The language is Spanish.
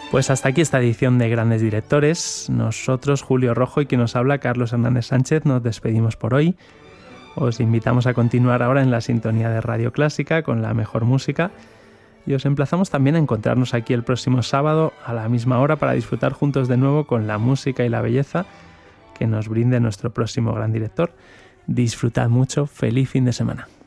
Pues hasta aquí esta edición de Grandes Directores. Nosotros, Julio Rojo y quien nos habla, Carlos Hernández Sánchez, nos despedimos por hoy. Os invitamos a continuar ahora en la sintonía de Radio Clásica con la mejor música y os emplazamos también a encontrarnos aquí el próximo sábado a la misma hora para disfrutar juntos de nuevo con la música y la belleza que nos brinde nuestro próximo gran director. Disfrutad mucho, feliz fin de semana.